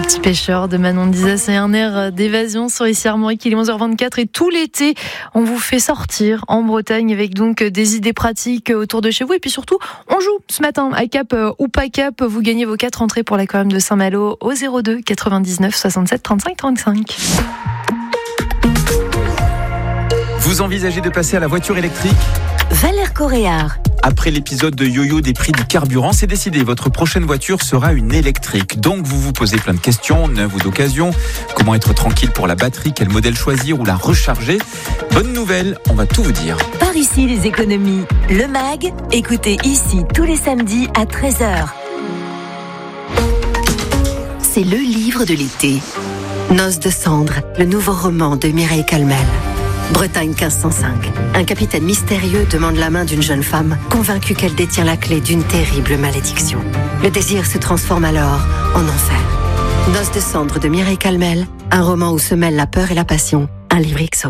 Petit pêcheur de Manon Disa, c'est un air d'évasion sur ici Armorique. Il est 11h24 et tout l'été, on vous fait sortir en Bretagne avec donc des idées pratiques autour de chez vous. Et puis surtout, on joue ce matin à Cap ou pas Cap. Vous gagnez vos 4 entrées pour l'aquarium de Saint-Malo au 02 99 67 35 35. Vous envisagez de passer à la voiture électrique ? Valère Coréard. Après l'épisode de yo-yo des prix du carburant, c'est décidé, votre prochaine voiture sera une électrique. Donc vous vous posez plein de questions, neuves ou d'occasion. Comment être tranquille pour la batterie, quel modèle choisir ou la recharger ? Bonne nouvelle, on va tout vous dire. Par ici les économies. Le MAG, écoutez ici tous les samedis à 13h. C'est le livre de l'été. Noces de cendres, le nouveau roman de Mireille Calmel. Bretagne 1505. Un capitaine mystérieux demande la main d'une jeune femme, convaincue qu'elle détient la clé d'une terrible malédiction. Le désir se transforme alors en enfer. Noces de cendres de Mireille Calmel, un roman où se mêlent la peur et la passion. Un livre XO.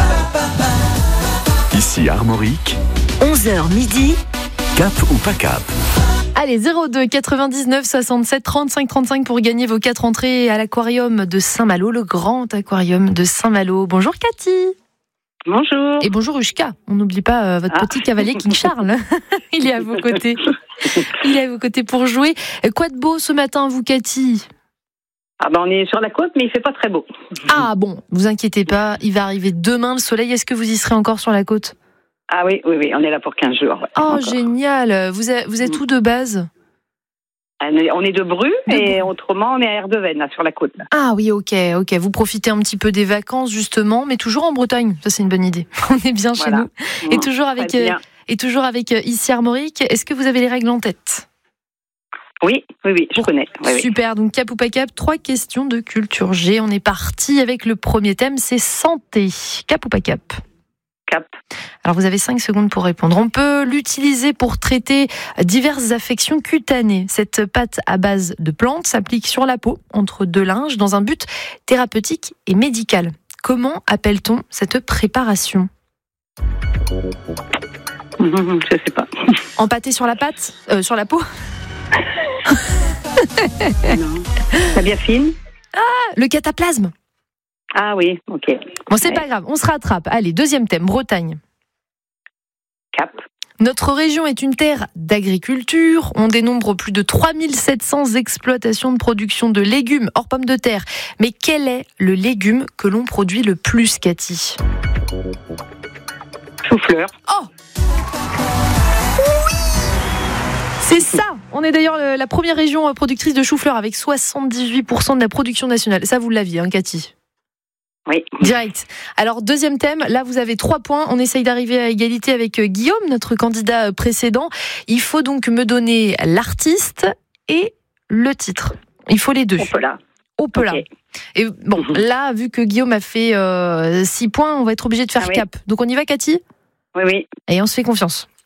Ici Armorique, 11h midi. Cap ou pas Cap ? Allez, 02 99 67 35 35 pour gagner vos 4 entrées à l'aquarium de Saint-Malo, le grand aquarium de Saint-Malo. Bonjour Cathy. Bonjour. Et bonjour Ushka. On n'oublie pas votre petit cavalier King Charles. Il est à vos côtés. Il est à vos côtés pour jouer. Quoi de beau ce matin, vous, Cathy ? On est sur la côte, mais il fait pas très beau. Ah bon, vous inquiétez pas, il va arriver demain le soleil. Est-ce que vous y serez encore sur la côte ? Ah oui, on est là pour 15 jours. Ouais, oh, encore. Génial. Vous êtes où de base ? On est de Bru et autrement on est à Erdeven, là, sur la côte. Là. Ah oui, ok. Vous profitez un petit peu des vacances justement, mais toujours en Bretagne. Ça, c'est une bonne idée. On est bien chez nous. Et toujours avec ici Armorique. Est-ce que vous avez les règles en tête ? Oui, je connais. Oui. Super, donc cap ou pas cap, 3 questions de culture G. On est parti avec le premier thème, c'est santé. Cap ou pas cap ? Cap. Alors vous avez 5 secondes pour répondre. On peut l'utiliser pour traiter diverses affections cutanées. Cette pâte à base de plantes s'applique sur la peau, entre 2 linges, dans un but thérapeutique et médical. Comment appelle-t-on cette préparation ? Je sais pas. Empâté sur la pâte ? Sur la peau ? Non. La biafine ? Le cataplasme ? Ah oui, ok. Bon, c'est pas grave, on se rattrape. Allez, deuxième thème, Bretagne. Cap. Notre région est une terre d'agriculture. On dénombre plus de 3700 exploitations de production de légumes hors pommes de terre. Mais quel est le légume que l'on produit le plus, Cathy ? Chou-fleur. Oh ! Oui ! C'est ça. On est d'ailleurs la première région productrice de chou-fleur avec 78% de la production nationale. Ça, vous l'aviez, Cathy ? Oui. Direct. Alors, deuxième thème, là vous avez 3 points. On essaye d'arriver à égalité avec Guillaume, notre candidat précédent. Il faut donc me donner l'artiste et le titre. Il faut les 2. Opela. Okay. Et bon, là, vu que Guillaume a fait 6 points, on va être obligé de faire cap. Donc on y va, Cathy ? Oui. Et on se fait confiance.